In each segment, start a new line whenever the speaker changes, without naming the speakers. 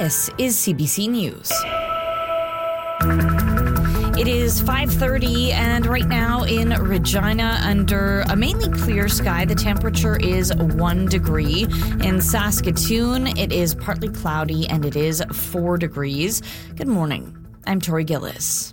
This is CBC News. It is 5:30, and right now in Regina, under a mainly clear sky, the temperature is 1 degree. In Saskatoon, it is partly cloudy, and it is 4 degrees. Good morning. I'm Tori Gillis.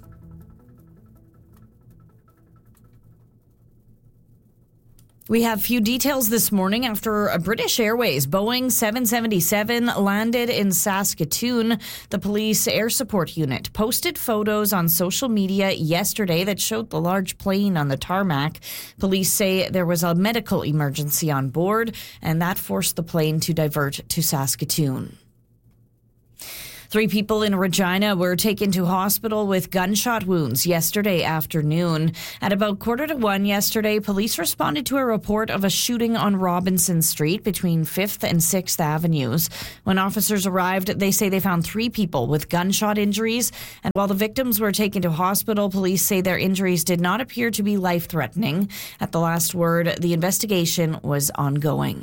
We have few details this morning after a British Airways Boeing 777 landed in Saskatoon. The police air support unit posted photos on social media yesterday that showed the large plane on the tarmac. Police say there was a medical emergency on board, and that forced the plane to divert to Saskatoon. 3 people in Regina were taken to hospital with gunshot wounds yesterday afternoon. At about 1:45 yesterday, police responded to a report of a shooting on Robinson Street between 5th and 6th Avenues. When officers arrived, they say they found 3 people with gunshot injuries. And while the victims were taken to hospital, police say their injuries did not appear to be life-threatening. At the last word, the investigation was ongoing.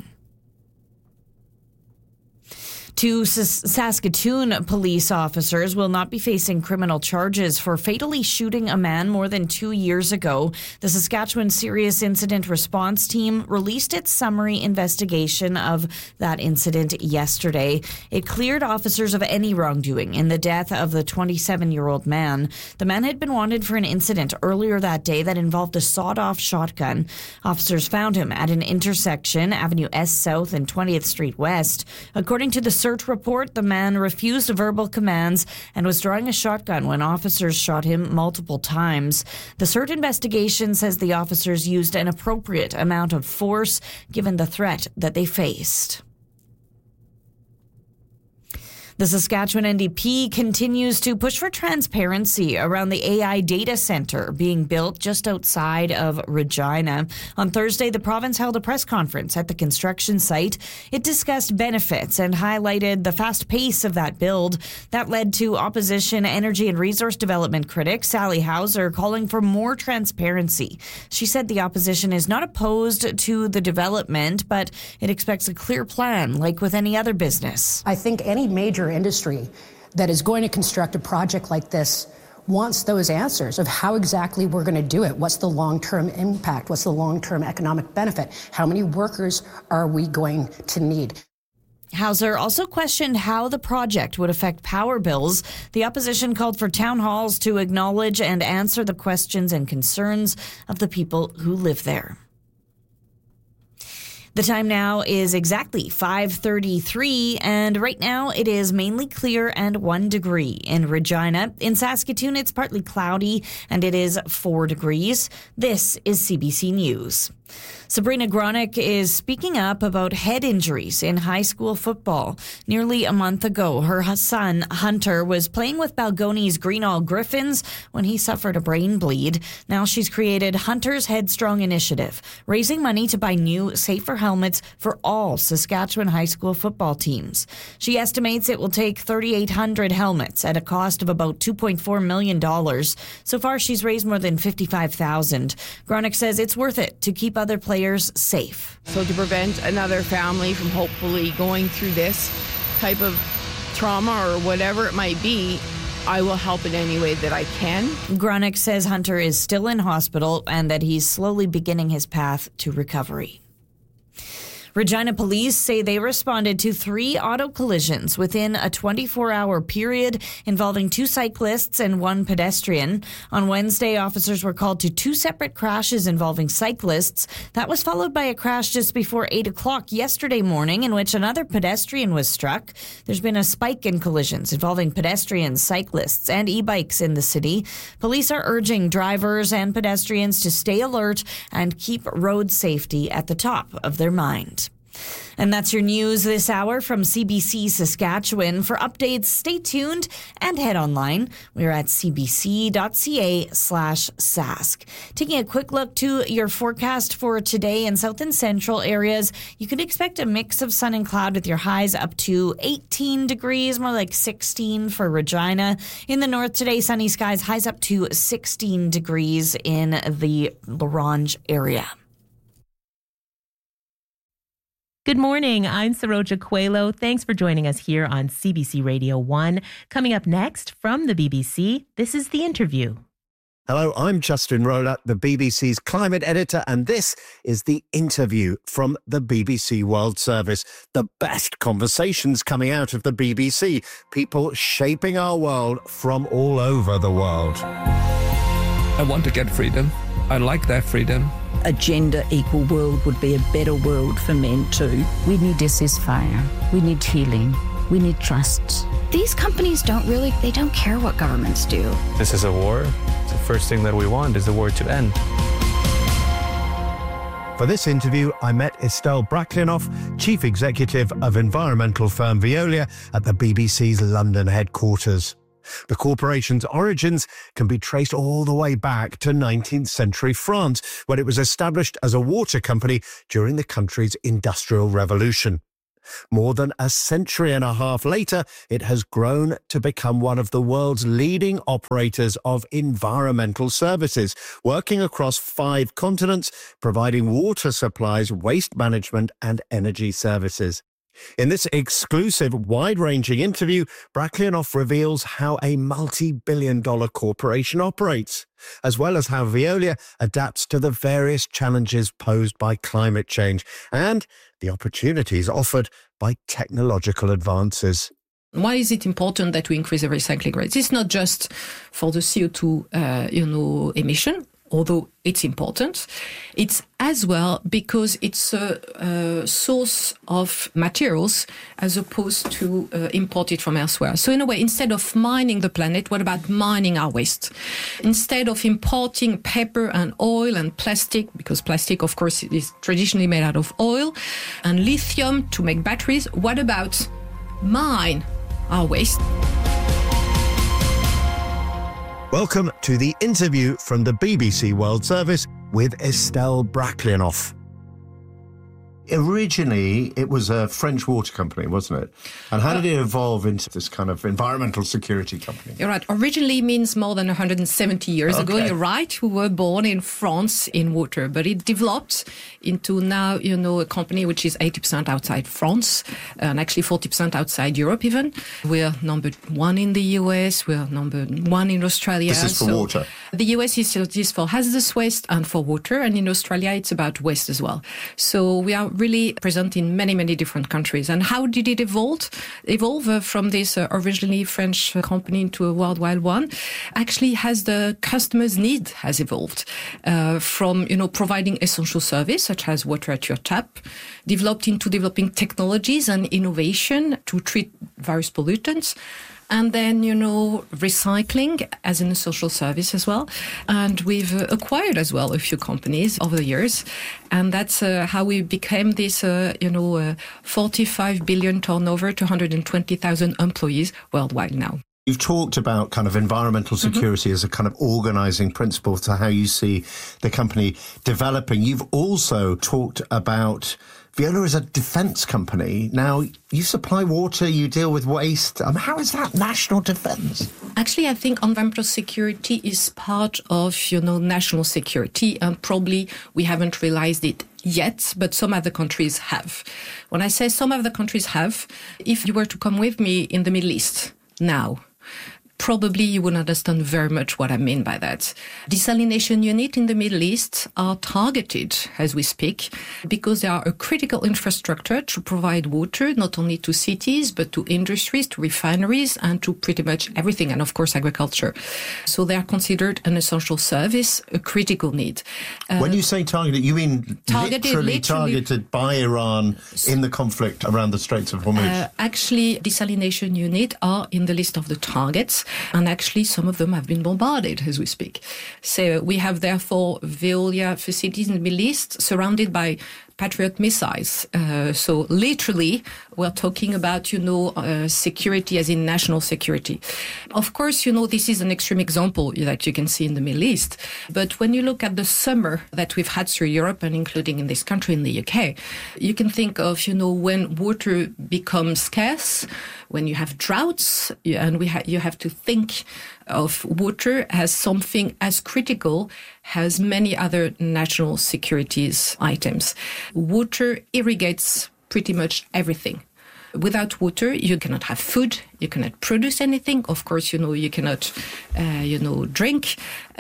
2 Saskatoon police officers will not be facing criminal charges for fatally shooting a man more than 2 years ago. The Saskatchewan Serious Incident Response Team released its summary investigation of that incident yesterday. It cleared officers of any wrongdoing in the death of the 27-year-old man. The man had been wanted for an incident earlier that day that involved a sawed-off shotgun. Officers found him at an intersection, Avenue S South and 20th Street West. According to the search report, the man refused verbal commands and was drawing a shotgun when officers shot him multiple times. The CERT investigation says the officers used an appropriate amount of force given the threat that they faced. The Saskatchewan NDP continues to push for transparency around the AI data centre being built just outside of Regina. On Thursday, the province held a press conference at the construction site. It discussed benefits and highlighted the fast pace of that build. That led to opposition energy and resource development critic Sally Hauser calling for more transparency. She said the opposition is not opposed to the development, but it expects a clear plan, like with any other business.
I think any major industry that is going to construct a project like this wants those answers of how exactly we're going to do it. What's the long-term impact? What's the long-term economic benefit? How many workers are we going to need?
Hauser also questioned how the project would affect power bills. The opposition called for town halls to acknowledge and answer the questions and concerns of the people who live there. The time now is exactly 5:33, and right now it is mainly clear and 1 degree in Regina. In Saskatoon, it's partly cloudy, and it is 4 degrees. This is CBC News. Sabrina Gronick is speaking up about head injuries in high school football. Nearly a month ago, her son, Hunter, was playing with Balgonie's Greenall Griffins when he suffered a brain bleed. Now she's created Hunter's Headstrong Initiative, raising money to buy new, safer helmets for all Saskatchewan high school football teams. She estimates it will take 3,800 helmets at a cost of about $2.4 million. So far, she's raised more than $55,000. Gronick says it's worth it to keep other players safe.
So to prevent another family from hopefully going through this type of trauma or whatever it might be, I will help in any way that I can.
Gronick says Hunter is still in hospital and that he's slowly beginning his path to recovery. Regina police say they responded to 3 auto collisions within a 24-hour period involving 2 cyclists and 1 pedestrian. On Wednesday, officers were called to 2 separate crashes involving cyclists. That was followed by a crash just before 8 o'clock yesterday morning in which another pedestrian was struck. There's been a spike in collisions involving pedestrians, cyclists, and e-bikes in the city. Police are urging drivers and pedestrians to stay alert and keep road safety at the top of their mind. And that's your news this hour from CBC Saskatchewan. For updates, stay tuned and head online. We're at cbc.ca/sask. Taking a quick look to your forecast for today in south and central areas, you can expect a mix of sun and cloud with your highs up to 18 degrees, more like 16 for Regina. In the north today, sunny skies, highs up to 16 degrees in the La Ronge area.
Good morning. I'm Saroja Coelho. Thanks for joining us here on CBC Radio 1. Coming up next from the BBC, this is The Interview.
Hello, I'm Justin Rowlatt, the BBC's climate editor, and this is The Interview from the BBC World Service. The best conversations coming out of the BBC. People shaping our world from all over the world.
I want to get freedom. I like that freedom.
A gender-equal world would be a better world for men too.
We need a ceasefire. We need healing. We need trust.
These companies don't care what governments do.
This is a war. The first thing that we want is the war to end.
For this interview, I met Estelle Brachlianoff, Chief Executive of environmental firm Veolia at the BBC's London headquarters. The corporation's origins can be traced all the way back to 19th century France, when it was established as a water company during the country's Industrial Revolution. More than a century and a half later, it has grown to become one of the world's leading operators of environmental services, working across 5 continents, providing water supplies, waste management and energy services. In this exclusive, wide-ranging interview, Brachlianoff reveals how a multi-billion-dollar corporation operates, as well as how Veolia adapts to the various challenges posed by climate change and the opportunities offered by technological advances.
Why is it important that we increase the recycling rates? It's not just for the CO2, emission, although it's important. It's as well because it's a source of materials as opposed to imported from elsewhere. So in a way, instead of mining the planet, what about mining our waste? Instead of importing paper and oil and plastic, because plastic, of course, is traditionally made out of oil, and lithium to make batteries, what about mine our waste?
Welcome to The Interview from the BBC World Service with Estelle Brachlianoff. Originally, it was a French water company, wasn't it? And how did it evolve into this kind of environmental security company?
You're right. Originally means more than 170 years ago. You're right. We were born in France in water, but it developed into now, a company which is 80% outside France and actually 40% outside Europe even. We're number 1 in the US. We're number 1 in Australia.
This is for water.
The US is for hazardous waste and for water. And in Australia, it's about waste as well. So we are really present in many, many different countries. And how did it evolve from this originally French company into a worldwide one? Actually, as the customer's need has evolved from, providing essential service such as water at your tap, developed into developing technologies and innovation to treat various pollutants. And then, recycling as in a social service as well. And we've acquired as well a few companies over the years. And that's how we became this, 45 billion turnover to 120,000 employees worldwide now.
You've talked about kind of environmental security as a kind of organizing principle to how you see the company developing. You've also talked about Veolia is a defence company. Now, you supply water, you deal with waste. How is that national defence?
Actually, I think environmental security is part of, national security, and probably we haven't realised it yet, but some other countries have. When I say some other countries have, if you were to come with me in the Middle East now, probably you wouldn't understand very much what I mean by that. Desalination units in the Middle East are targeted as we speak because they are a critical infrastructure to provide water not only to cities but to industries, to refineries and to pretty much everything, and of course agriculture. So they are considered an essential service, a critical need.
When you say targeted, you mean literally targeted by Iran in the conflict around the Straits of Hormuz?
Actually, desalination units are in the list of the targets. And actually, some of them have been bombarded as we speak. So we have, therefore, Veolia facilities in the Middle East surrounded by Patriot missiles. So literally, we're talking about, security as in national security. Of course, this is an extreme example that you can see in the Middle East. But when you look at the summer that we've had through Europe and including in this country, in the UK, you can think of, when water becomes scarce, when you have droughts, and you have to think of water as something as critical as many other national securities items. Water irrigates pretty much everything. Without water, you cannot have food, you cannot produce anything. Of course, you cannot, drink.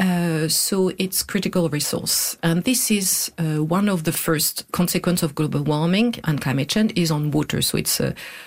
So it's critical resource. And this is one of the first consequences of global warming and climate change is on water. So it's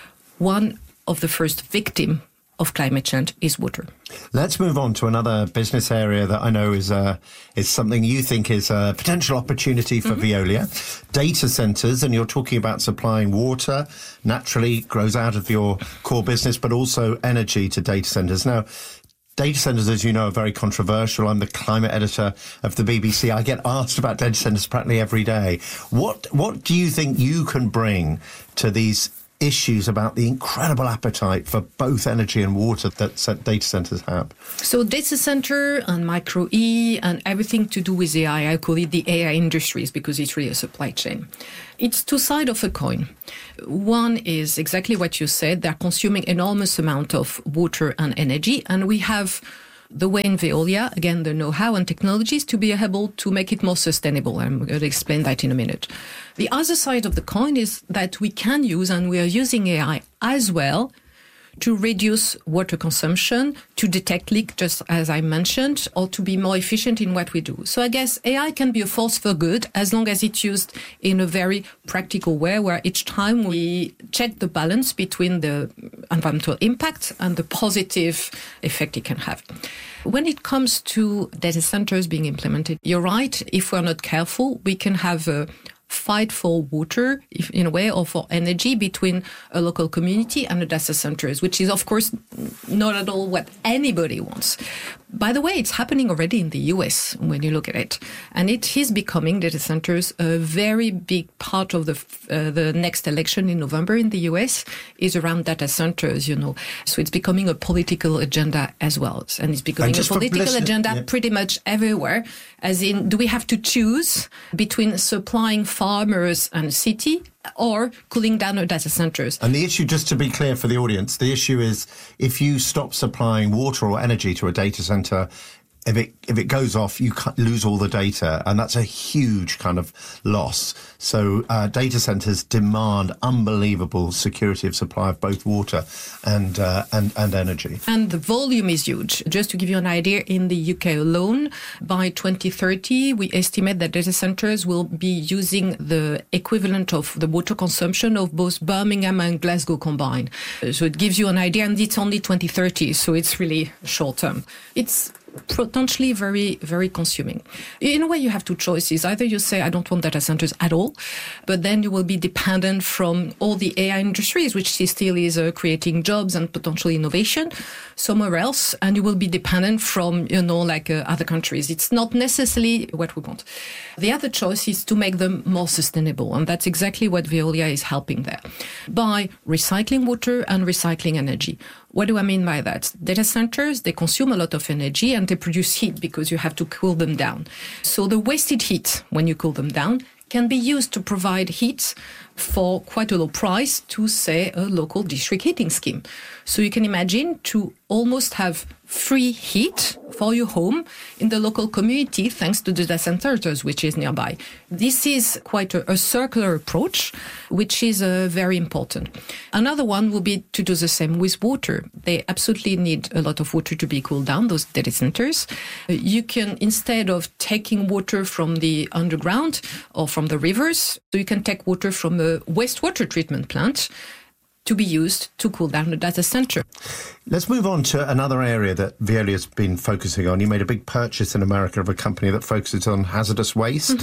one of the first victims of climate change is water.
Let's move on to another business area that I know is something you think is a potential opportunity for Veolia. Data centers, and you're talking about supplying water, naturally grows out of your core business, but also energy to data centers. Now, data centers, as you know, are very controversial. I'm the climate editor of the BBC. I get asked about data centers practically every day. What do you think you can bring to these issues about the incredible appetite for both energy and water that data centers have?
So data center and micro E and everything to do with AI, I call it the AI industries because it's really a supply chain. It's two sides of a coin. One is exactly what you said. They're consuming enormous amount of water and energy, and we have the way in Veolia, again, the know-how and technologies to be able to make it more sustainable. I'm going to explain that in a minute. The other side of the coin is that we can use, and we are using AI as well, to reduce water consumption, to detect leak, just as I mentioned, or to be more efficient in what we do. So I guess AI can be a force for good as long as it's used in a very practical way, where each time we check the balance between the environmental impact and the positive effect it can have. When it comes to data centers being implemented, you're right. If we're not careful, we can have a fight for water, in a way, or for energy between a local community and the data centers, which is, of course, not at all what anybody wants. By the way, it's happening already in the US when you look at it. And it is becoming, data centers, a very big part of the next election in November in the US is around data centers, So it's becoming a political agenda as well. And it's becoming a political agenda pretty much everywhere. As in, do we have to choose between supplying farmers and city or cooling down our data centers?
And the issue, just to be clear for the audience, the issue is if you stop supplying water or energy to a data center, if it goes off, you lose all the data, and that's a huge kind of loss. So data centers demand unbelievable security of supply of both water and energy.
And the volume is huge. Just to give you an idea, in the UK alone, by 2030, we estimate that data centers will be using the equivalent of the water consumption of both Birmingham and Glasgow combined. So it gives you an idea, and it's only 2030, so it's really short term. It's potentially very, very consuming. In a way, you have two choices. Either you say, I don't want data centers at all, but then you will be dependent from all the AI industries, which still is creating jobs and potential innovation somewhere else, and you will be dependent from, other countries. It's not necessarily what we want. The other choice is to make them more sustainable, and that's exactly what Veolia is helping there, by recycling water and recycling energy. What do I mean by that? Data centers, they consume a lot of energy and they produce heat because you have to cool them down. So the wasted heat, when you cool them down, can be used to provide heat for quite a low price to, say, a local district heating scheme. So you can imagine to almost have free heat for your home in the local community thanks to the data centers, which is nearby. This is quite a circular approach, which is very important. Another one will be to do the same with water. They absolutely need a lot of water to be cooled down, those data centers. You can, instead of taking water from the underground or from the rivers, so you can take water from a wastewater treatment plant to be used to cool down the data center.
Let's move on to another area that Veolia's been focusing on. You made a big purchase in America of a company that focuses on hazardous waste.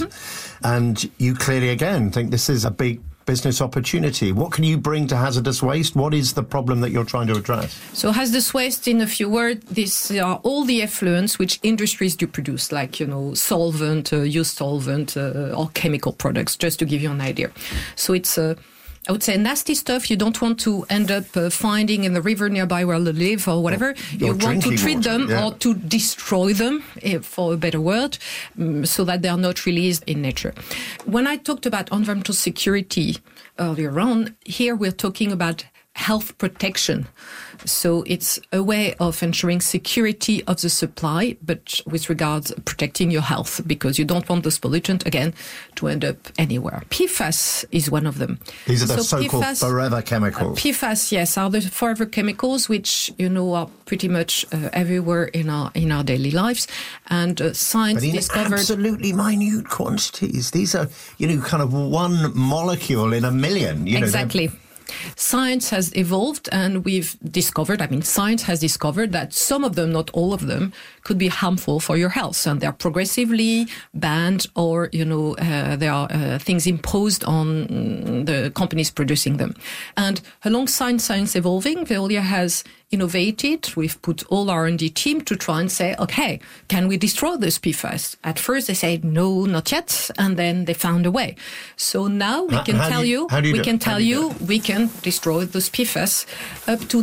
And you clearly, again, think this is a big business opportunity. What can you bring to hazardous waste? What is the problem that you're trying to address?
So hazardous waste, in a few words, these are all the effluents which industries do produce, like, solvent, used solvent, or chemical products, just to give you an idea. So it's I would say nasty stuff you don't want to end up finding in the river nearby where you live or whatever. You want to treat them or to destroy them, for a better word, so that they are not released in nature. When I talked about environmental security earlier on, here we're talking about health protection. So it's a way of ensuring security of the supply, but with regards protecting your health, because you don't want those pollutants, again, to end up anywhere. PFAS is one of them.
These are the so-called PFAS, forever chemicals.
PFAS, yes, are the forever chemicals, which, are pretty much everywhere in our daily lives. And science discovered...
absolutely minute quantities. These are, kind of one molecule in a million.
Exactly. Science has evolved, and science has discovered that some of them, not all of them, could be harmful for your health, and they're progressively banned, or, there are things imposed on the companies producing them. And alongside science evolving, Veolia has innovated. We've put all our R&D team to try and say, okay, can we destroy those PFAS? At first they said, no, not yet. And then they found a way. So now we can tell you, we can destroy those PFAS up to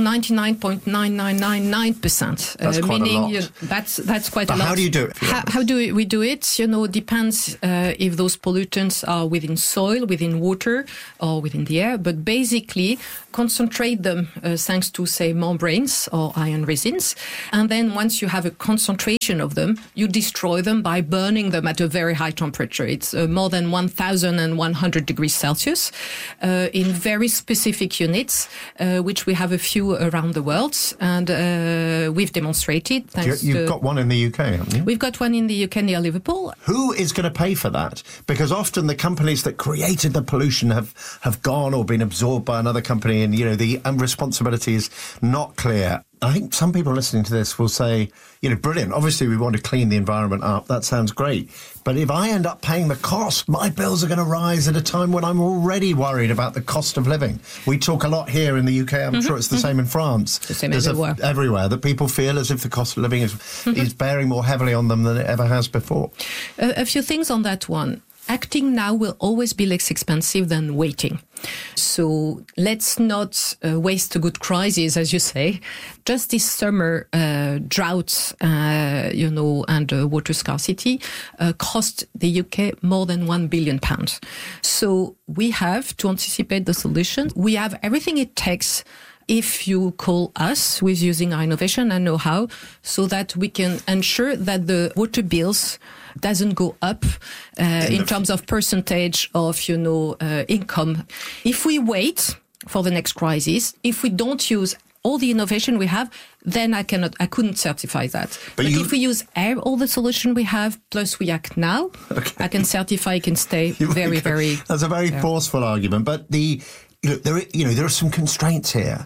99.9999%.
That's quite a lot.
That's quite a lot.
How do you do it?
How do we do it? Depends if those pollutants are within soil, within water, or within the air. But basically, concentrate them thanks to, say, membranes or iron resins. And then once you have a concentration of them, you destroy them by burning them at a very high temperature. It's more than 1,100 degrees Celsius in very specific units, which we have a few around the world. And we've demonstrated.
You've got one in the UK, haven't you?
We've got one in the UK near Liverpool.
Who is going to pay for that? Because often the companies that created the pollution have gone or been absorbed by another company, and, the responsibility is not clear. I think some people listening to this will say, brilliant. Obviously, we want to clean the environment up. That sounds great. But if I end up paying the cost, my bills are going to rise at a time when I'm already worried about the cost of living. We talk a lot here in the UK. I'm sure it's the same in France.
The same everywhere.
Everywhere, that people feel as if the cost of living is bearing more heavily on them than it ever has before.
A few things on that one. Acting now will always be less expensive than waiting. So let's not waste a good crisis, as you say. Just this summer, droughts, and water scarcity cost the UK more than £1 billion. So we have to anticipate the solution. We have everything it takes if you call us with using our innovation and know-how, so that we can ensure that the water bills doesn't go up in terms of percentage of, income. If we wait for the next crisis, if we don't use all the innovation we have, then I couldn't certify that. But if we use all the solution we have, plus we act now, okay, I can certify it can stay very, very...
That's a very forceful argument, but there are some constraints here.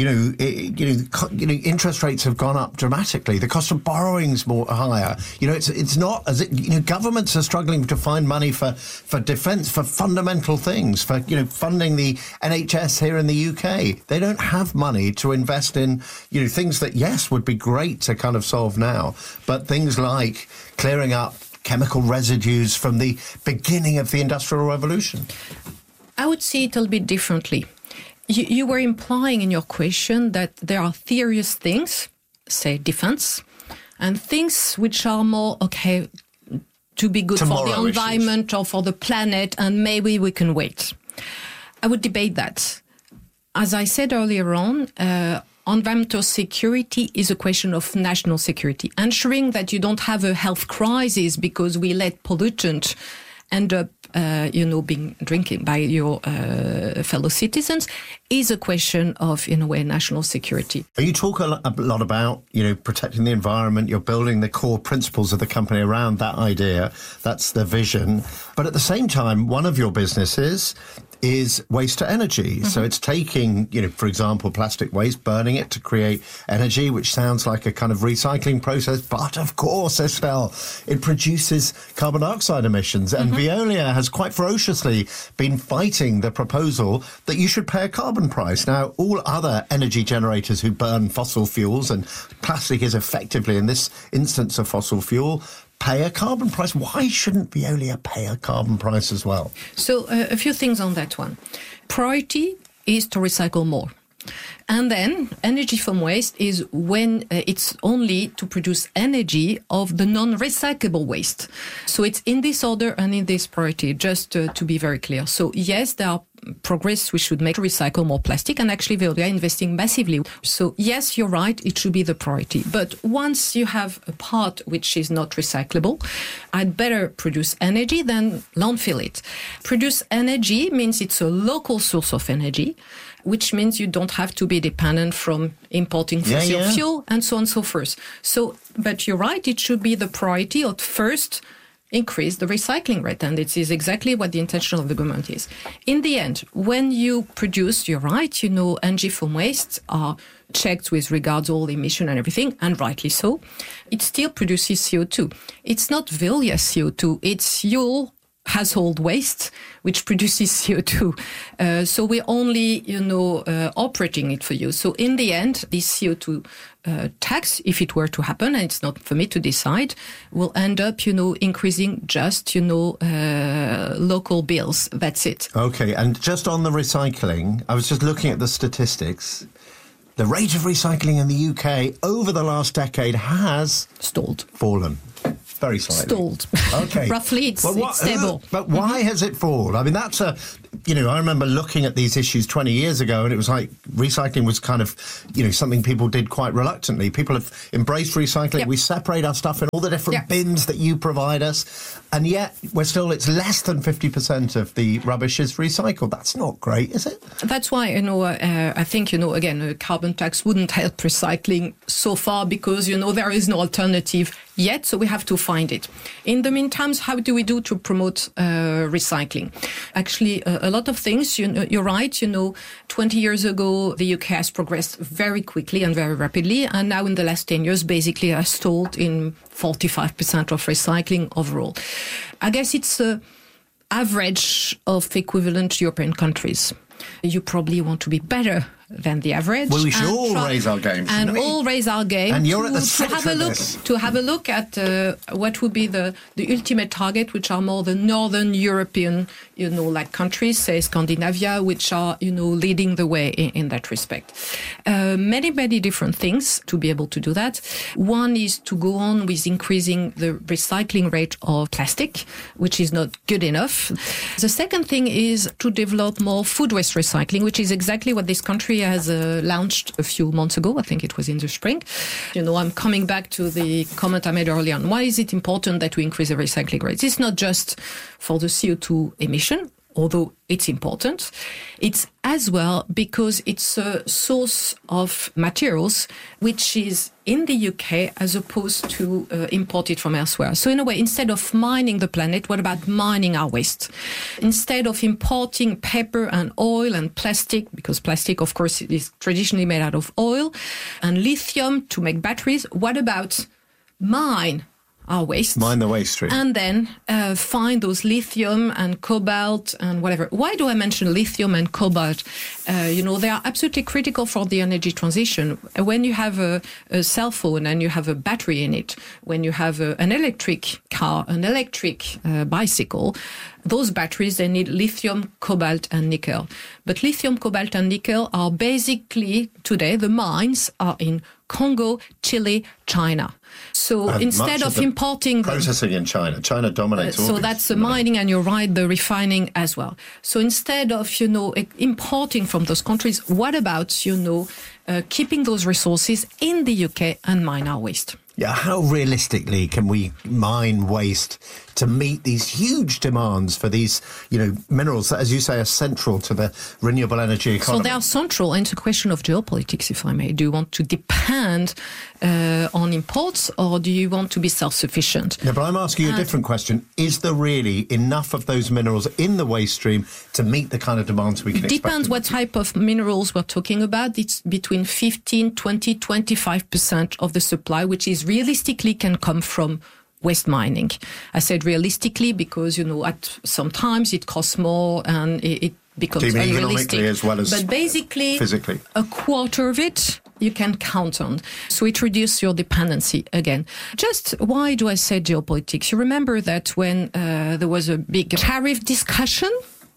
Mm-hmm. Interest rates have gone up dramatically. The cost of borrowing's more higher. It's not as governments are struggling to find money for defence, for fundamental things, for funding the NHS here in the UK. They don't have money to invest in things that would be great to kind of solve now, but things like clearing up chemical residues from the beginning of the Industrial Revolution.
I would see it a little bit differently. You were implying in your question that there are serious things, say defense, and things which are more, to be good for the environment or for the planet, and maybe we can wait. I would debate that. As I said earlier on, environmental security is a question of national security. Ensuring that you don't have a health crisis because we let pollutant end up being drinking by your fellow citizens is a question of, in a way, national security.
You talk a lot about, protecting the environment. You're building the core principles of the company around that idea. That's the vision. But at the same time, one of your businesses is waste to energy. Mm-hmm. So it's taking, for example, plastic waste, burning it to create energy, which sounds like a kind of recycling process. But of course, Estelle, it produces carbon dioxide emissions. And Veolia has quite ferociously been fighting the proposal that you should pay a carbon price. Now, all other energy generators who burn fossil fuels, and plastic is effectively, in this instance, a fossil fuel, pay a carbon price. Why shouldn't Veolia pay a carbon price as well?
So a few things on that one. Priority is to recycle more. And then energy from waste is when it's only to produce energy of the non-recyclable waste. So it's in this order and in this priority, just to be very clear. So yes, there are progress we should make to recycle more plastic, and actually we are investing massively. So yes, you're right, it should be the priority. But once you have a part which is not recyclable, I'd better produce energy than landfill it. Produce energy means it's a local source of energy, which means you don't have to be dependent from importing fossil fuel and so on and so forth. So, but you're right, it should be the priority at first. Increase the recycling rate, and it is exactly what the intention of the government is. In the end, when you produce, you're right, energy from waste are checked with regards to all emission and everything, and rightly so. It still produces CO2. It's not Veolia's CO2, it's your household waste, which produces CO2. So we're only, operating it for you. So in the end, this CO2 tax, if it were to happen, and it's not for me to decide, will end up, increasing just, local bills. That's it.
Okay. And just on the recycling, I was just looking at the statistics. The rate of recycling in the UK over the last decade has fallen. Very slightly.
Stalled.
Okay.
Roughly, it's stable.
But why has it fallen? I mean, that's I remember looking at these issues 20 years ago, and it was like recycling was kind of, something people did quite reluctantly. People have embraced recycling. Yep. We separate our stuff in all the different bins that you provide us. And yet it's less than 50% of the rubbish is recycled. That's not great, is it?
That's why, I think, again, a carbon tax wouldn't help recycling so far because, there is no alternative yet. So we have to find it. In the meantime, how do we do to promote recycling? Actually, a lot of things. You're right. 20 years ago, the UK has progressed very quickly and very rapidly. And now in the last 10 years, basically has stalled in 45% of recycling overall. I guess it's an average of equivalent European countries. You probably want to be better than the average.
Well, we should all raise our game.
And all raise our game.
And you're at the centre of this.
To have a look at what would be the ultimate target, which are more the Northern European, like countries, say Scandinavia, which are, leading the way in that respect. Many, many different things to be able to do that. One is to go on with increasing the recycling rate of plastic, which is not good enough. The second thing is to develop more food waste recycling, which is exactly what this country has launched a few months ago. I think it was in the spring. I'm coming back to the comment I made earlier on. Why is it important that we increase the recycling rates? It's not just for the CO2 emission, although it's important. It's as well because it's a source of materials which is in the UK as opposed to imported from elsewhere. So in a way, instead of mining the planet, what about mining our waste? Instead of importing paper and oil and plastic, because plastic, of course, is traditionally made out of oil, and lithium to make batteries, what about mine our waste.
Mine the waste stream.
And then find those lithium and cobalt and whatever. Why do I mention lithium and cobalt? They are absolutely critical for the energy transition. When you have a cell phone and you have a battery in it, when you have an electric car, an electric bicycle, those batteries, they need lithium, cobalt, and nickel. But lithium, cobalt, and nickel are basically, today, the mines are in Congo, Chile, China. So instead of importing
processing in China dominates all.
So that's the mining, and you're right, the refining as well. So instead of importing from those countries, what about keeping those resources in the UK and mine our waste?
Yeah, how realistically can we mine waste to meet these huge demands for these, minerals that, as you say, are central to the renewable energy economy?
So they are central, and it's a question of geopolitics, if I may. Do you want to depend on imports, or do you want to be self-sufficient?
Yeah, but I'm asking you a different question. Is there really enough of those minerals in the waste stream to meet the kind of demands we can expect?
It depends what type of minerals we're talking about. It's between 15, 20, 25% of the supply, which is realistically can come from waste mining. I said realistically because, sometimes it costs more and it becomes unrealistic.
As well as
but basically,
physically,
a quarter of it you can count on. So it reduces your dependency again. Just why do I say geopolitics? You remember that when there was a big tariff discussion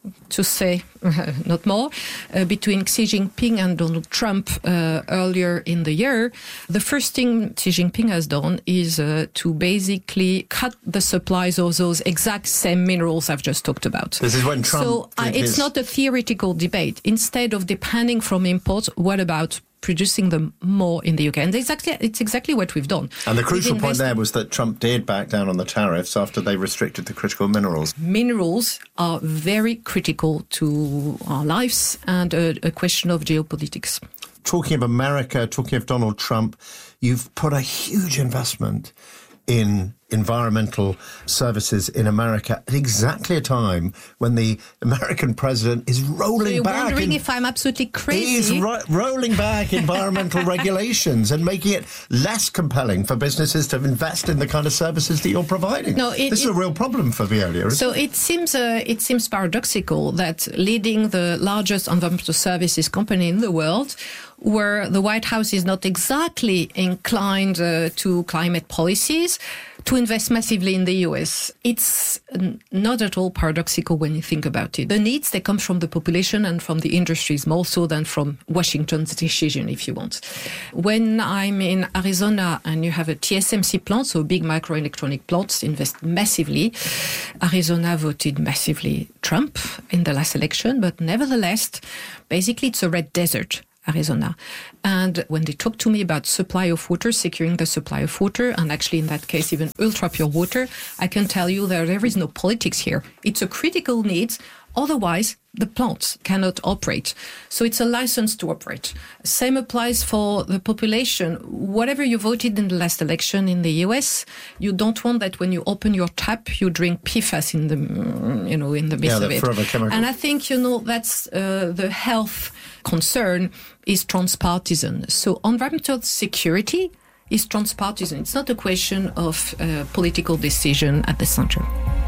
to say not more, between Xi Jinping and Donald Trump earlier in the year. The first thing Xi Jinping has done is to basically cut the supplies of those exact same minerals I've just talked about.
This is when Trump...
So it's not a theoretical debate. Instead of depending from imports, what about producing them more in the UK? And it's exactly what we've done.
And the crucial point there was that Trump did back down on the tariffs after they restricted the critical minerals.
Minerals are very critical to our lives and a question of geopolitics.
Talking of America, talking of Donald Trump, you've put a huge investment in environmental services in America at exactly a time when the American president is rolling back.
You're wondering if I'm absolutely crazy?
He is rolling back environmental regulations and making it less compelling for businesses to invest in the kind of services that you're providing. This is a real problem for Veolia, isn't
it? It seems paradoxical that leading the largest environmental services company in the world, where the White House is not exactly inclined to climate policies, to invest massively in the US. It's not at all paradoxical when you think about it. The needs, they come from the population and from the industries more so than from Washington's decision, if you want. When I'm in Arizona and you have a TSMC plant, so big microelectronic plants invest massively, Arizona voted massively Trump in the last election, but nevertheless, basically it's a red desert, Arizona. And when they talk to me about supply of water, securing the supply of water, and actually in that case even ultra pure water, I can tell you that there is no politics here. It's a critical need. Otherwise, the plants cannot operate. So it's a license to operate. Same applies for the population. Whatever you voted in the last election in the US, you don't want that when you open your tap, you drink PFAS in the midst of it.
Chemical.
And I think, that's the health concern is transpartisan. So environmental security is transpartisan. It's not a question of political decision at the center.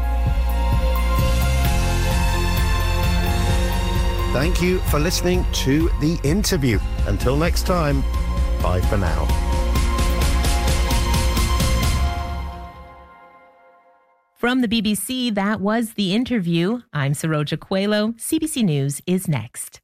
Thank you for listening to The Interview. Until next time, bye for now.
From the BBC, that was The Interview. I'm Saroja Coelho. CBC News is next.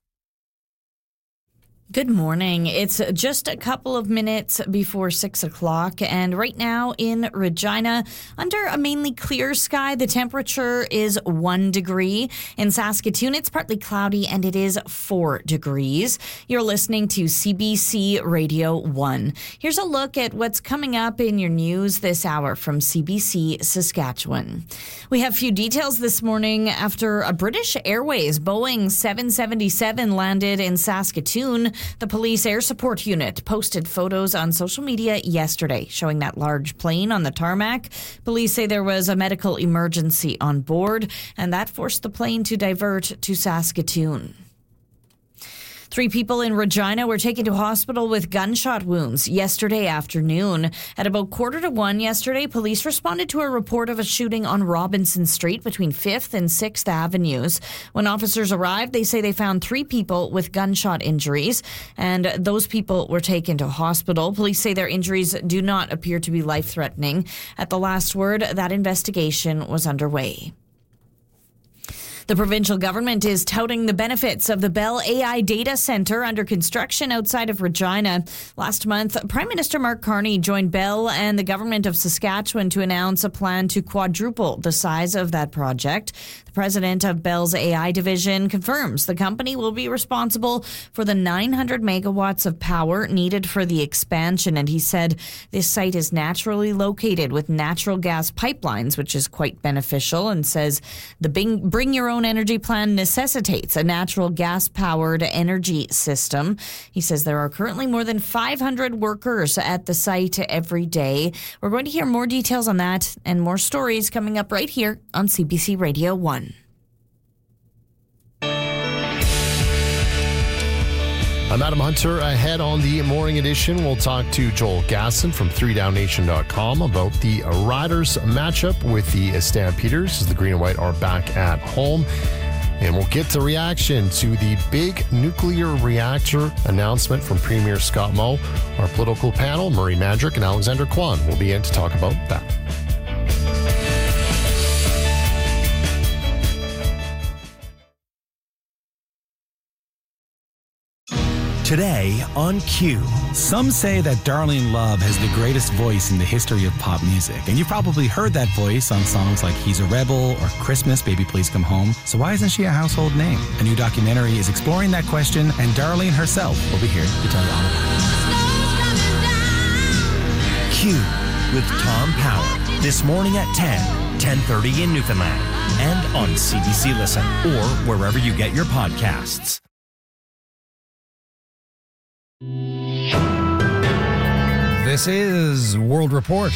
Good morning. It's just a couple of minutes before 6 o'clock, and right now in Regina, under a mainly clear sky, the temperature is 1 degree. In Saskatoon, it's partly cloudy, and it is 4 degrees. You're listening to CBC Radio 1. Here's a look at what's coming up in your news this hour from CBC Saskatchewan. We have few details this morning after a British Airways Boeing 777 landed in Saskatoon. The police air support unit posted photos on social media yesterday showing that large plane on the tarmac. Police say there was a medical emergency on board, and that forced the plane to divert to Saskatoon. 3 people in Regina were taken to hospital with gunshot wounds yesterday afternoon. At about 1:45 yesterday, police responded to a report of a shooting on Robinson Street between 5th and 6th Avenues. When officers arrived, they say they found 3 people with gunshot injuries, and those people were taken to hospital. Police say their injuries do not appear to be life-threatening. At the last word, that investigation was underway. The provincial government is touting the benefits of the Bell AI Data Centre under construction outside of Regina. Last month, Prime Minister Mark Carney joined Bell and the government of Saskatchewan to announce a plan to quadruple the size of that project. The president of Bell's AI division confirms the company will be responsible for the 900 megawatts of power needed for the expansion. And he said this site is naturally located with natural gas pipelines, which is quite beneficial, and says the Bring Your Own Energy plan necessitates a natural gas-powered energy system. He says there are currently more than 500 workers at the site every day. We're going to hear more details on that and more stories coming up right here on CBC Radio 1.
I'm Adam Hunter. Ahead on the morning edition, we'll talk to Joel Gasson from 3downnation.com about the Riders matchup with the Stampeders as the green and white are back at home. And we'll get the reaction to the big nuclear reactor announcement from Premier Scott Moe. Our political panel, Murray Madrick and Alexander Kwan, will be in to talk about that.
Today on Q.
Some say that Darlene Love has the greatest voice in the history of pop music. And you've probably heard that voice on songs like He's a Rebel or Christmas, Baby Please Come Home. So why isn't she a household name? A new documentary is exploring that question, and Darlene herself will be here to tell you all about it.
Q with Tom Power. This morning at 10:30 in Newfoundland. And on CBC Listen or wherever you get your podcasts.
This is World Report.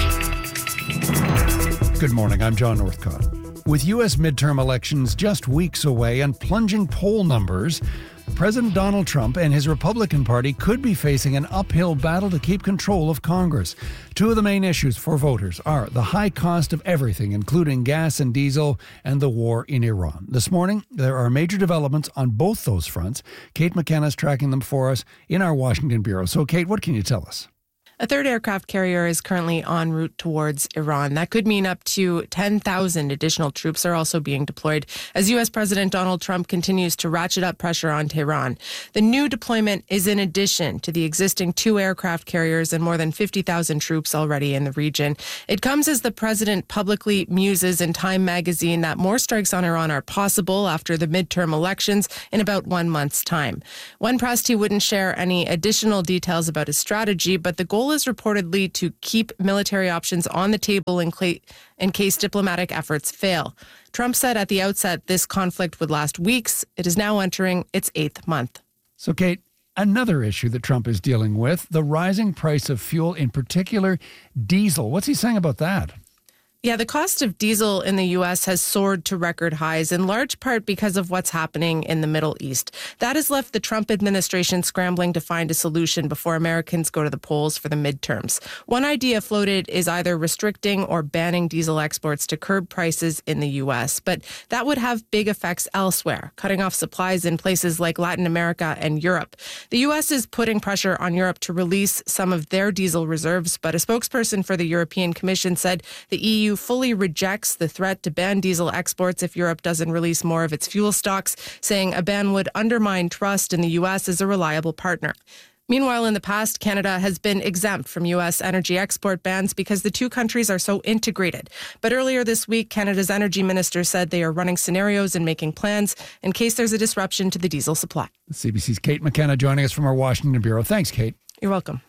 Good morning, I'm John Northcott. With U.S. midterm elections just weeks away and plunging poll numbers, President Donald Trump and his Republican Party could be facing an uphill battle to keep control of Congress. Two of the main issues for voters are the high cost of everything, including gas and diesel, and the war in Iran. This morning, there are major developments on both those fronts. Kate McKenna is tracking them for us in our Washington bureau. So, Kate, what can you tell us?
A third aircraft carrier is currently en route towards Iran. That could mean up to 10,000 additional troops are also being deployed as U.S. President Donald Trump continues to ratchet up pressure on Tehran. The new deployment is in addition to the existing 2 aircraft carriers and more than 50,000 troops already in the region. It comes as the president publicly muses in Time magazine that more strikes on Iran are possible after the midterm elections in about 1 month's time. When pressed, he wouldn't share any additional details about his strategy, but the goal is reportedly to keep military options on the table in case diplomatic efforts fail. Trump said at the outset this conflict would last weeks. It is now entering its 8th month.
So, Kate, another issue that Trump is dealing with, the rising price of fuel, in particular diesel. What's he saying about that?
Yeah, the cost of diesel in the U.S. has soared to record highs, in large part because of what's happening in the Middle East. That has left the Trump administration scrambling to find a solution before Americans go to the polls for the midterms. One idea floated is either restricting or banning diesel exports to curb prices in the U.S., but that would have big effects elsewhere, cutting off supplies in places like Latin America and Europe. The U.S. is putting pressure on Europe to release some of their diesel reserves, but a spokesperson for the European Commission said the EU fully rejects the threat to ban diesel exports if Europe doesn't release more of its fuel stocks, saying a ban would undermine trust in the U.S. as a reliable partner. Meanwhile, in the past, Canada has been exempt from U.S. energy export bans because the two countries are so integrated. But earlier this week, Canada's energy minister said they are running scenarios and making plans in case there's a disruption to the diesel supply.
CBC's Kate McKenna joining us from our Washington bureau. Thanks, Kate.
You're welcome.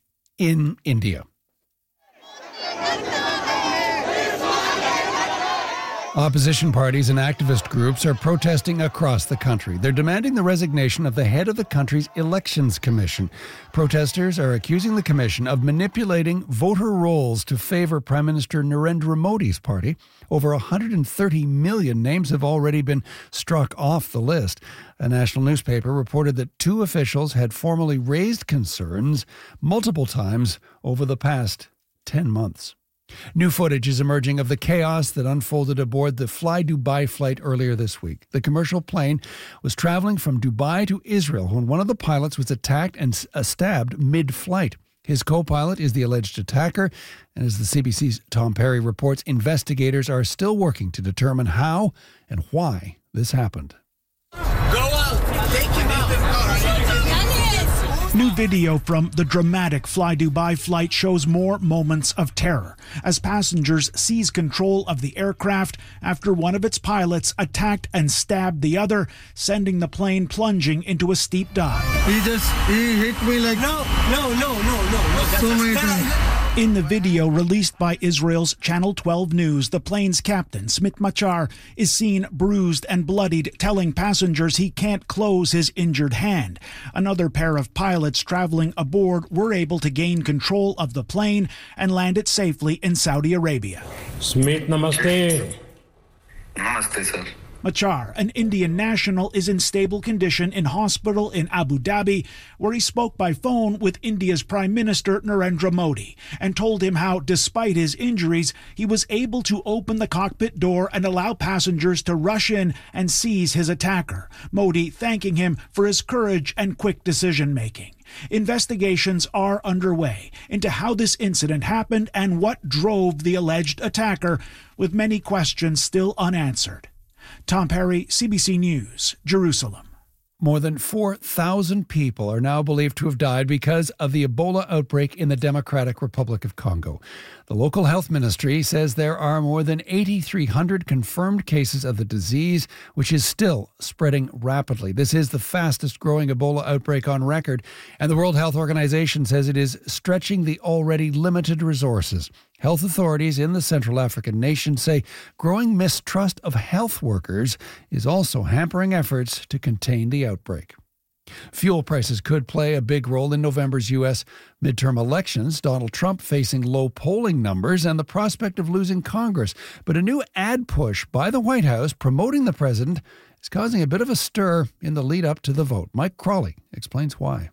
In India. Opposition parties and activist groups are protesting across the country. They're demanding the resignation of the head of the country's elections commission. Protesters are accusing the commission of manipulating voter rolls to favor Prime Minister Narendra Modi's party. Over 130 million names have already been struck off the list. A national newspaper reported that 2 officials had formally raised concerns multiple times over the past 10 months. New footage is emerging of the chaos that unfolded aboard the Fly Dubai flight earlier this week. The commercial plane was traveling from Dubai to Israel when one of the pilots was attacked and stabbed mid-flight. His co-pilot is the alleged attacker, and as the CBC's Tom Perry reports, investigators are still working to determine how and why this happened.
Go out! Take him out!
New video from the dramatic Fly Dubai flight shows more moments of terror as passengers seize control of the aircraft after one of its pilots attacked and stabbed the other, sending the plane plunging into a steep dive.
He hit me like... No. So many times.
In the video released by Israel's Channel 12 News, the plane's captain, Smit Machar, is seen bruised and bloodied, telling passengers he can't close his injured hand. Another pair of pilots traveling aboard were able to gain control of the plane and land it safely in Saudi Arabia.
Smit, namaste.
Namaste, sir.
Machar, an Indian national, is in stable condition in hospital in Abu Dhabi, where he spoke by phone with India's Prime Minister Narendra Modi and told him how, despite his injuries, he was able to open the cockpit door and allow passengers to rush in and seize his attacker. Modi thanking him for his courage and quick decision-making. Investigations are underway into how this incident happened and what drove the alleged attacker, with many questions still unanswered. Tom Perry, CBC News, Jerusalem.
More than 4,000 people are now believed to have died because of the Ebola outbreak in the Democratic Republic of Congo. The local health ministry says there are more than 8,300 confirmed cases of the disease, which is still spreading rapidly. This is the fastest growing Ebola outbreak on record, and the World Health Organization says it is stretching the already limited resources. Health authorities in the Central African nation say growing mistrust of health workers is also hampering efforts to contain the outbreak. Fuel prices could play a big role in November's U.S. midterm elections, Donald Trump facing low polling numbers and the prospect of losing Congress. But a new ad push by the White House promoting the president is causing a bit of a stir in the lead up to the vote. Mike Crawley explains why.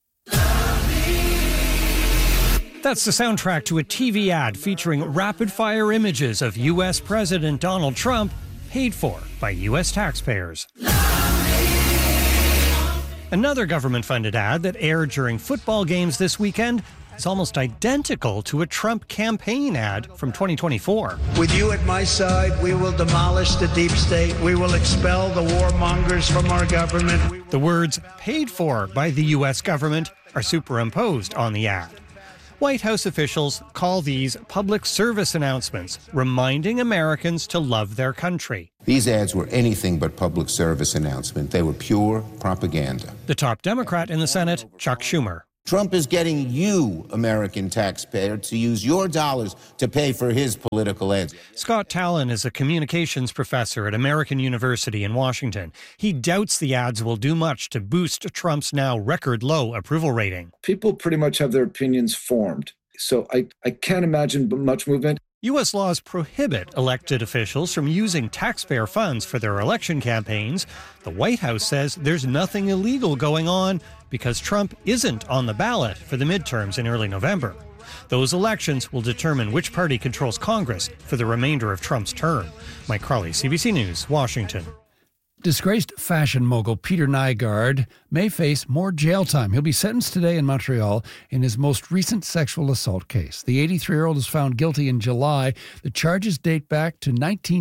That's the soundtrack to a TV ad featuring rapid-fire images of U.S. President Donald Trump, paid for by U.S. taxpayers. Another government-funded ad that aired during football games this weekend is almost identical to a Trump campaign ad from 2024.
With you at my side, we will demolish the deep state. We will expel the warmongers from our government.
The words "paid for by the U.S. government" are superimposed on the ad. White House officials call these public service announcements, reminding Americans to love their country.
These ads were anything but public service announcements. They were pure propaganda.
The top Democrat in the Senate, Chuck Schumer.
Trump is getting you, American taxpayer, to use your dollars to pay for his political ads.
Scott Tallon is a communications professor at American University in Washington. He doubts the ads will do much to boost Trump's now record-low approval rating.
People pretty much have their opinions formed, so I can't imagine much movement.
U.S. laws prohibit elected officials from using taxpayer funds for their election campaigns. The White House says there's nothing illegal going on because Trump isn't on the ballot for the midterms in early November. Those elections will determine which party controls Congress for the remainder of Trump's term. Mike Crawley, CBC News, Washington.
Disgraced fashion mogul Peter Nygard may face more jail time. He'll be sentenced today in Montreal in his most recent sexual assault case. The 83-year-old was found guilty in July. The charges date back to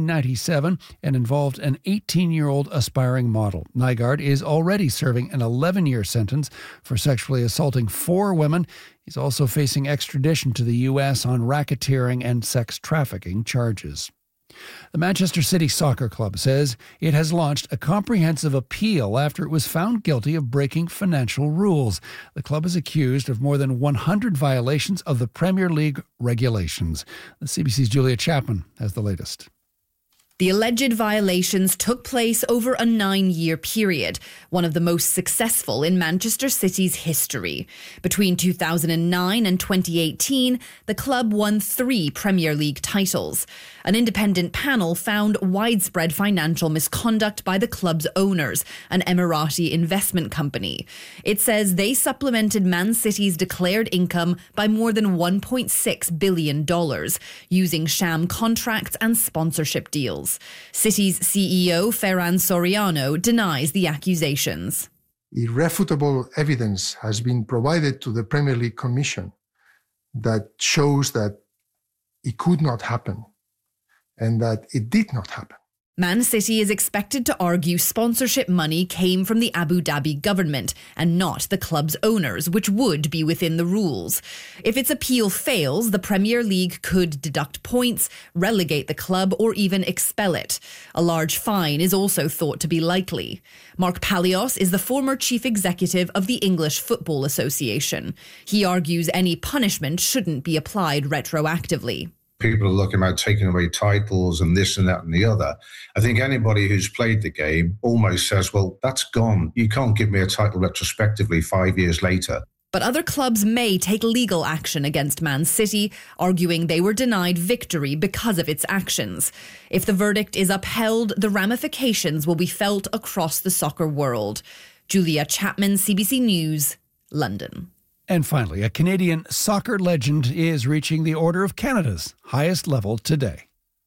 1997 and involved an 18-year-old aspiring model. Nygard is already serving an 11-year sentence for sexually assaulting 4 women. He's also facing extradition to the U.S. on racketeering and sex trafficking charges. The Manchester City Soccer Club says it has launched a comprehensive appeal after it was found guilty of breaking financial rules. The club is accused of more than 100 violations of the Premier League regulations. The CBC's Julia Chapman has the latest.
The alleged violations took place over a 9-year period, one of the most successful in Manchester City's history. Between 2009 and 2018, the club won 3 Premier League titles. An independent panel found widespread financial misconduct by the club's owners, an Emirati investment company. It says they supplemented Man City's declared income by more than $1.6 billion, using sham contracts and sponsorship deals. City's CEO, Ferran Soriano, denies the accusations.
Irrefutable evidence has been provided to the Premier League Commission that shows that it could not happen and that it did not happen.
Man City is expected to argue sponsorship money came from the Abu Dhabi government and not the club's owners, which would be within the rules. If its appeal fails, the Premier League could deduct points, relegate the club, or even expel it. A large fine is also thought to be likely. Mark Palios is the former chief executive of the English Football Association. He argues any punishment shouldn't be applied retroactively.
People are looking about taking away titles and this and that and the other. I think anybody who's played the game almost says, well, that's gone. You can't give me a title retrospectively 5 years later.
But other clubs may take legal action against Man City, arguing they were denied victory because of its actions. If the verdict is upheld, the ramifications will be felt across the soccer world. Julia Chapman, CBC News, London.
And finally, a Canadian soccer legend is reaching the Order of Canada's highest level today.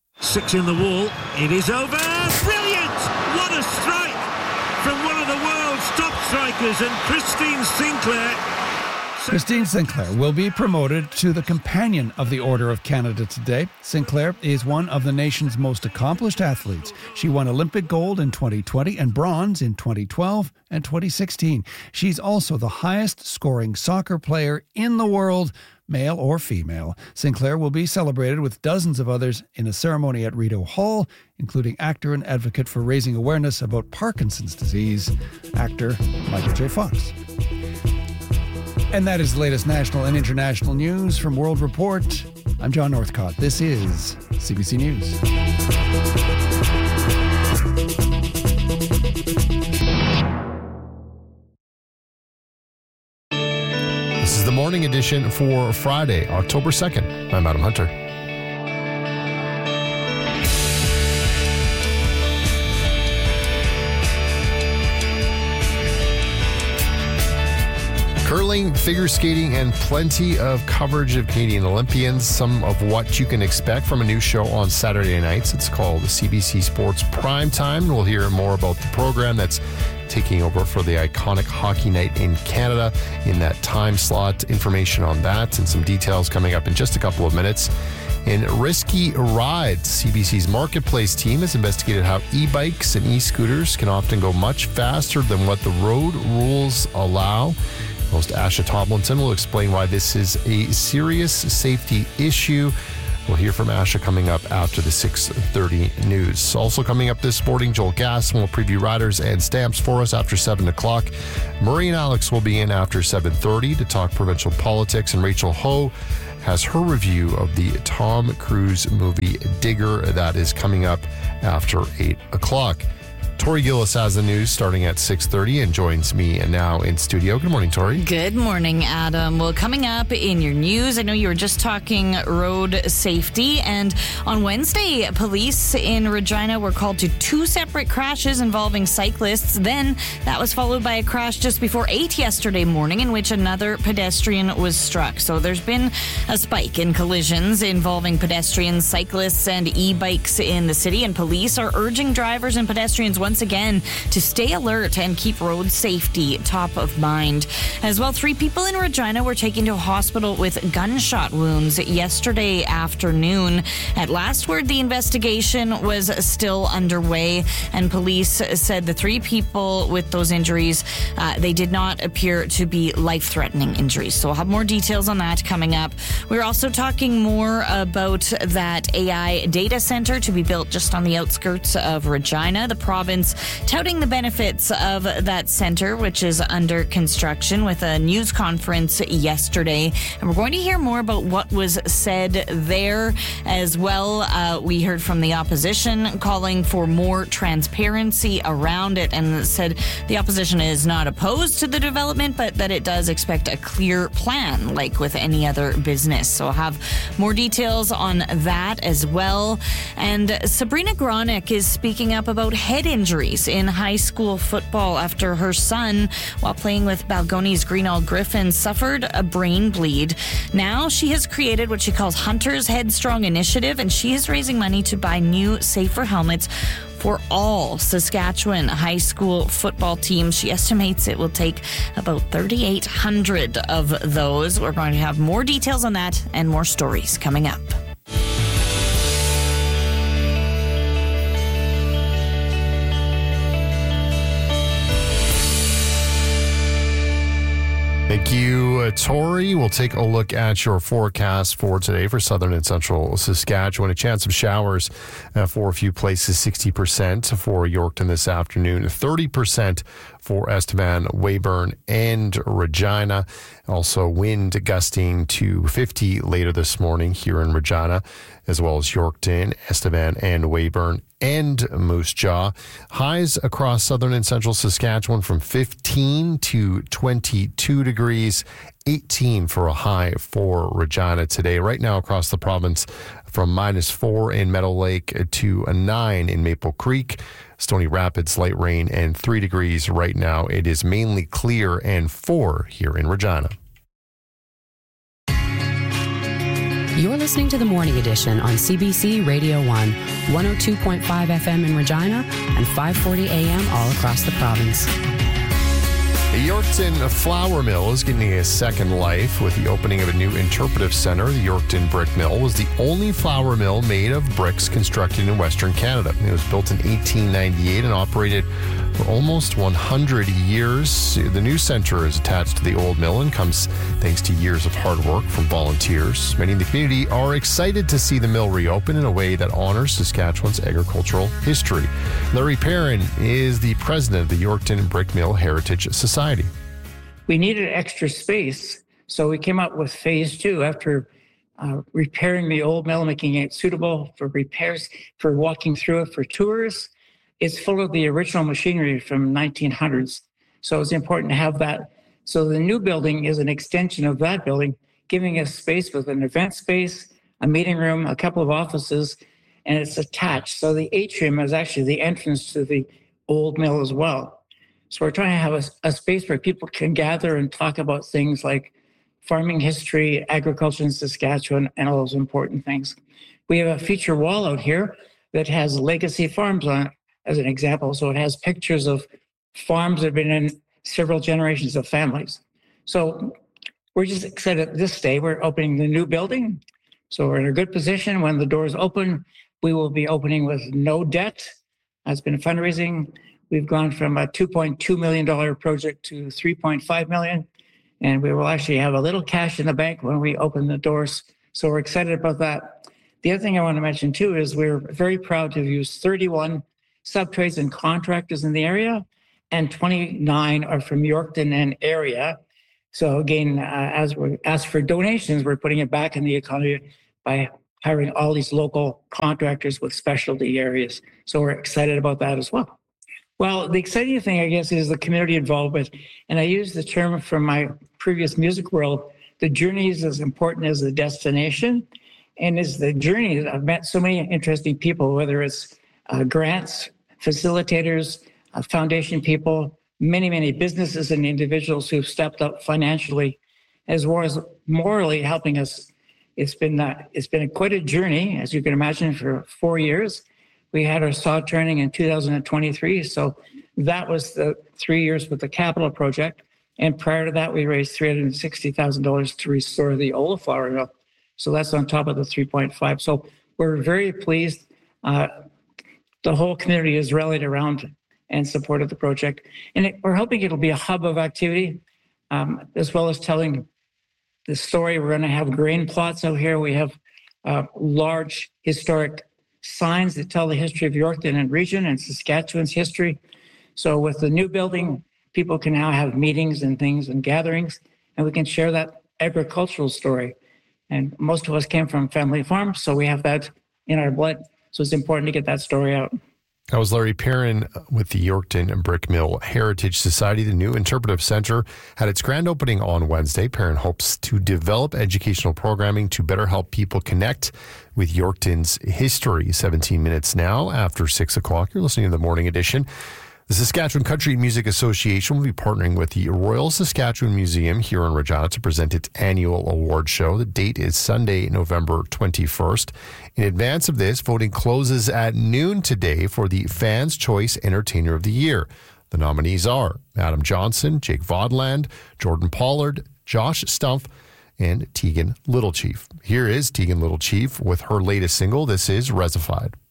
6 in the wall. It is over. Brilliant! What a strike from one of the world's top strikers, and Christine Sinclair
Christine Sinclair will be promoted to the Companion of the Order of Canada today. Sinclair is one of the nation's most accomplished athletes. She won Olympic gold in 2020 and bronze in 2012 and 2016. She's also the highest scoring soccer player in the world, male or female. Sinclair will be celebrated with dozens of others in a ceremony at Rideau Hall, including actor and advocate for raising awareness about Parkinson's disease, actor Michael J. Fox. And that is the latest national and international news from World Report. I'm John Northcott. This is CBC News.
This is the morning edition for Friday, October 2nd. I'm Adam Hunter. Curling, figure skating, and plenty of coverage of Canadian Olympians. Some of what you can expect from a new show on Saturday nights. It's called CBC Sports Primetime. We'll hear more about the program that's taking over for the iconic Hockey Night in Canada in that time slot. Information on that and some details coming up in just a couple of minutes. In Risky Rides, CBC's Marketplace team has investigated how e-bikes and e-scooters can often go much faster than what the road rules allow. Host Asha Tomlinson will explain why this is a serious safety issue. We'll hear from Asha coming up after the 6:30 news. Also coming up this morning, Joel Gasson will preview riders and stamps for us after 7 o'clock. Murray and Alex will be in after 7:30 to talk provincial politics, and Rachel Ho has her review of the Tom Cruise movie Digger. That is coming up after 8 o'clock. Tori Gillis has the news starting at 6:30 and joins me now in studio. Good morning, Tori.
Good morning, Adam. Well, coming up in your news, I know you were just talking road safety, and on Wednesday, police in Regina were called to 2 separate crashes involving cyclists. Then that was followed by a crash just before 8 yesterday morning in which another pedestrian was struck. So there's been a spike in collisions involving pedestrians, cyclists, and e-bikes in the city, and police are urging drivers and pedestrians once again to stay alert and keep road safety top of mind. As well, 3 people in Regina were taken to a hospital with gunshot wounds yesterday afternoon. At last word, the investigation was still underway, and police said the 3 people with those injuries, they did not appear to be life-threatening injuries. So we'll have more details on that coming up. We're also talking more about that AI data center to be built just on the outskirts of Regina. The province touting the benefits of that center, which is under construction, with a news conference yesterday. And we're going to hear more about what was said there as well. We heard from the opposition calling for more transparency around it, and said the opposition is not opposed to the development, but that it does expect a clear plan, like with any other business. So I'll have more details on that as well. And Sabrina Gronick is speaking up about head injuries in high school football after her son, while playing with Balgonie's Greenall Griffins, suffered a brain bleed. Now she has created what she calls Hunter's Headstrong Initiative, and she is raising money to buy new, safer helmets for all Saskatchewan high school football teams. She estimates it will take about 3,800 of those. We're going to have more details on that and more stories coming up.
Thank you, Tori. We'll take a look at your forecast for today for southern and central Saskatchewan. A chance of showers for a few places, 60% for Yorkton this afternoon, 30% for Estevan, Weyburn, and Regina. Also wind gusting to 50 later this morning here in Regina, as well as Yorkton, Estevan, and Weyburn, and Moose Jaw. Highs across southern and central Saskatchewan from 15 to 22 degrees, 18 for a high for Regina today. Right now across the province, from -4 in Meadow Lake to a 9 in Maple Creek. Stony Rapids, light rain, and 3 degrees right now. It is mainly clear, and 4 here in Regina.
You're listening to the Morning Edition on CBC Radio 1, 102.5 FM in Regina, and 540 AM all across the province.
The Yorkton Flour Mill is getting a second life with the opening of a new interpretive center. The Yorkton Brick Mill was the only flour mill made of bricks constructed in Western Canada. It was built in 1898 and operated for almost 100 years. The new center is attached to the old mill and comes thanks to years of hard work from volunteers. Many in the community are excited to see the mill reopen in a way that honors Saskatchewan's agricultural history. Larry Perrin is the president of the Yorkton Brick Mill Heritage Society.
We needed extra space, so we came up with phase 2 after repairing the old mill, making it suitable for repairs, for walking through it for tours. It's full of the original machinery from 1900s, so it's important to have that. So the new building is an extension of that building, giving us space with an event space, a meeting room, a couple of offices, and it's attached. So the atrium is actually the entrance to the old mill as well. So we're trying to have a space where people can gather and talk about things like farming history, agriculture in Saskatchewan, and all those important things. We have a feature wall out here that has legacy farms on it, as an example. So it has pictures of farms that have been in several generations of families. So we're just excited this day. We're opening the new building. So we're in a good position. When the doors open, we will be opening with no debt. That's been fundraising. We've gone from a $2.2 million project to $3.5 million. And we will actually have a little cash in the bank when we open the doors. So we're excited about that. The other thing I want to mention too is we're very proud to have used 31 subtrades and contractors in the area, and 29 are from Yorkton and area. So again, as we ask for donations, we're putting it back in the economy by hiring all these local contractors with specialty areas. So we're excited about that as well. Well, the exciting thing, I guess, is the community involvement. And I use the term from my previous music world, the journey is as important as the destination. And as the journey, I've met so many interesting people, whether it's grants, facilitators, foundation people, many businesses and individuals who've stepped up financially, as well as morally helping us. It's been quite a journey, as you can imagine, for 4 years. We had our saw turning in 2023, so that was the 3 years with the capital project. And prior to that, we raised $360,000 to restore the old flour mill. So that's on top of the 3.5. So we're very pleased. The whole community is rallied around and supported the project. And we're hoping it'll be a hub of activity, as well as telling the story. We're going to have grain plots out here. We have large historic signs that tell the history of Yorkton and region and Saskatchewan's history. So with the new building, people can now have meetings and things and gatherings, and we can share that agricultural story. And most of us came from family farms, so we have that in our blood. So it's important to get that story out.
That was Larry Perrin with the Yorkton Brick Mill Heritage Society. The new interpretive center had its grand opening on Wednesday. Perrin hopes to develop educational programming to better help people connect with Yorkton's history. 17 minutes now after 6 o'clock. You're listening to the Morning Edition. The Saskatchewan Country Music Association will be partnering with the Royal Saskatchewan Museum here in Regina to present its annual award show. The date is Sunday, November 21st. In advance of this, voting closes at noon today for the Fans' Choice Entertainer of the Year. The nominees are Adam Johnson, Jake Vaudland, Jordan Pollard, Josh Stumpf, and Tegan Littlechief. Here is Tegan Littlechief with her latest single. This is Resified.